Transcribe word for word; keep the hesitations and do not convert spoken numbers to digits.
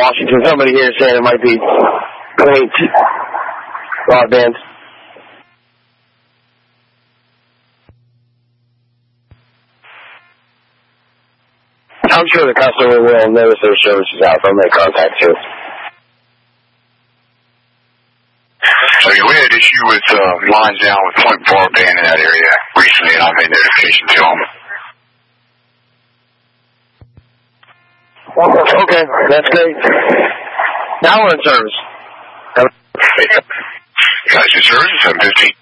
Washington. Somebody here saying it might be Point broadband. I'm sure the customer will notice their service is out. They'll make contact too. Okay, we had issue with uh, lines down with Point broadband in that area recently, and I made notification to them. Okay, that's great. Now we're in service. Guys, in service, seven fifteen.